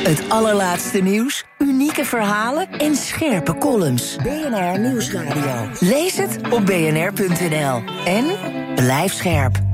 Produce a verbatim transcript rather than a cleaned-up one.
Het allerlaatste nieuws, unieke verhalen en scherpe columns. B N R Nieuwsradio. Lees het op b n r punt n l. En blijf scherp.